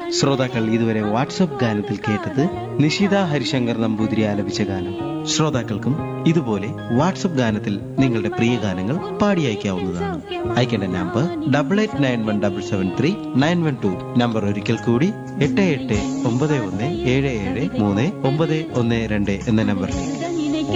ശ്രോതാക്കൾ ഇതുവരെ വാട്സ്ആപ്പ് ഗാനത്തിൽ കേട്ടത് നിഷിത ഹരിശങ്കർ നമ്പൂതിരി ആലപിച്ച ഗാനം. ശ്രോതാക്കൾക്കും ഇതുപോലെ വാട്സ്ആപ്പ് ഗാനത്തിൽ നിങ്ങളുടെ പ്രിയ ഗാനങ്ങൾ പാടി അയക്കാവുന്നതാണ്. അയക്കേണ്ട നമ്പർ 8891773912. നമ്പർ ഒരിക്കൽ കൂടി 8891773912 എന്ന നമ്പറിലേക്ക്.